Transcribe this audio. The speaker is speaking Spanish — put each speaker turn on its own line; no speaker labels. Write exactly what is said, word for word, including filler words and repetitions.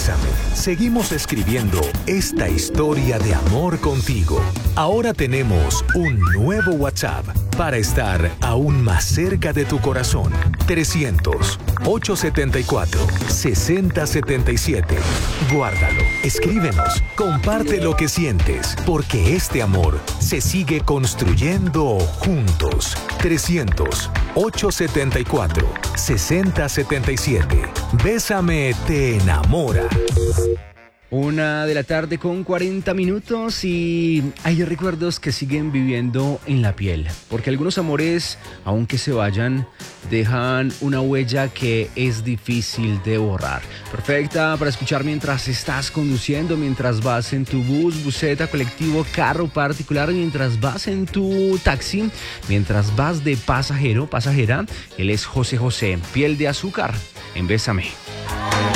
Bésame, seguimos escribiendo esta historia de amor contigo. Ahora tenemos un nuevo WhatsApp para estar aún más cerca de tu corazón. trescientos, ochocientos setenta y cuatro, sesenta setenta y siete. Guárdalo, escríbenos, comparte lo que sientes, porque este amor se sigue construyendo juntos. trescientos, ochocientos setenta y cuatro, sesenta setenta y siete. Bésame te enamora.
Una de la tarde con cuarenta minutos y hay recuerdos que siguen viviendo en la piel, porque algunos amores, aunque se vayan, dejan una huella que es difícil de borrar. Perfecta para escuchar mientras estás conduciendo, mientras vas en tu bus, buseta, colectivo, carro particular, mientras vas en tu taxi, mientras vas de pasajero, pasajera. Él es José José, Piel de Azúcar, en Bésame.